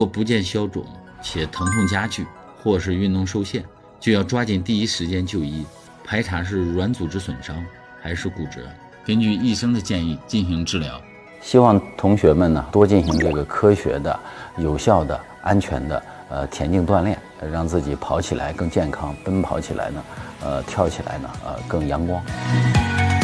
若不见消肿且疼痛加剧，或是运动受限，就要抓紧第一时间就医，排查是软组织损伤还是骨折，根据医生的建议进行治疗。 希望同学们呢多进行这个科学的、有效的、安全的田径锻炼，让自己跑起来更健康，奔跑起来呢，跳起来呢更阳光。